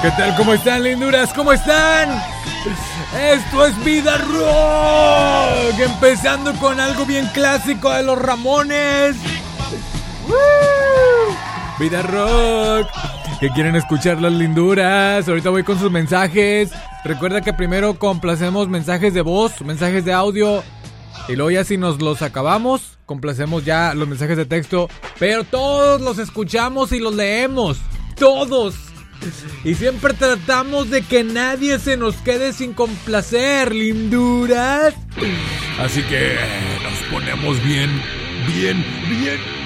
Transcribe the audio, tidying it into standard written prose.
¿Qué tal? ¿Cómo están, linduras? ¿Cómo están? Esto es Vida Rock. Empezando con algo bien clásico de los Ramones. Vida Rock. ¿Qué quieren escuchar las linduras? Ahorita voy con sus mensajes. Recuerda que primero complacemos mensajes de voz, mensajes de audio. Y luego ya si nos los acabamos, complacemos ya los mensajes de texto. Pero todos los escuchamos y los leemos. Todos. Y siempre tratamos de que nadie se nos quede sin complacer, linduras. Así que nos ponemos bien